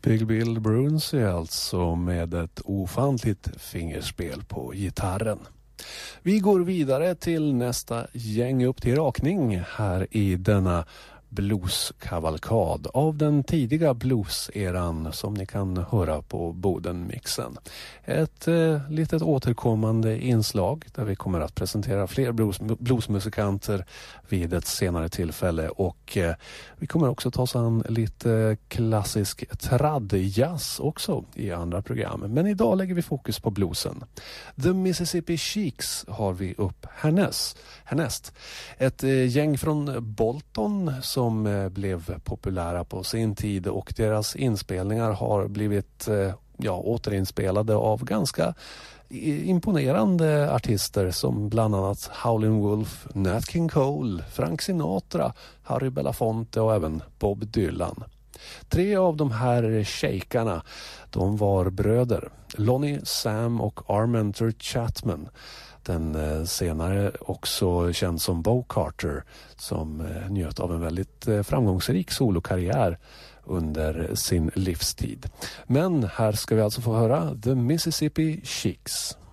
Big Bill Brunsey alltså, med ett ofantligt fingerspel på gitarren. Vi går vidare till nästa gäng upp till rakning här i denna blueskavalkad av den tidiga blueseran som ni kan höra på Bodenmixen. Ett litet återkommande inslag där vi kommer att presentera fler bluesmusikanter vid ett senare tillfälle, och vi kommer också ta oss an lite klassisk traddjazz också i andra program. Men idag lägger vi fokus på bluesen. The Mississippi Sheiks har vi upp härnäst. Ett gäng från Bolton som blev populära på sin tid, och deras inspelningar har blivit återinspelade av ganska imponerande artister som bland annat Howlin' Wolf, Nat King Cole, Frank Sinatra, Harry Belafonte och även Bob Dylan. 3 av de här shakerna, de var bröder, Lonnie, Sam och Armentor Chapman. Den senare också känd som Bo Carter, som njöt av en väldigt framgångsrik solokarriär under sin livstid. Men här ska vi alltså få höra The Mississippi Sheiks.